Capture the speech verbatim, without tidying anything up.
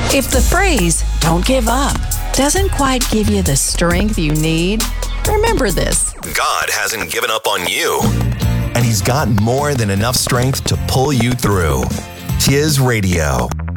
If the phrase, "don't give up," doesn't quite give you the strength you need, remember this. God hasn't given up on you, and He's got more than enough strength to pull you through. Tiz Radio.